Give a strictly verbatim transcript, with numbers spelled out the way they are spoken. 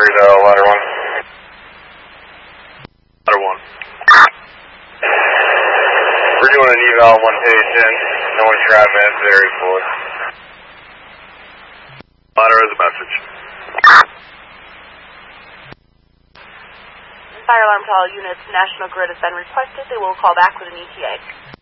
three to ladder one. Ladder one. We're doing an eval one patient. No one's driving into the area fully. Ladder has a message. Fire alarm to all units. National Grid has been requested. They will call back with an E T A.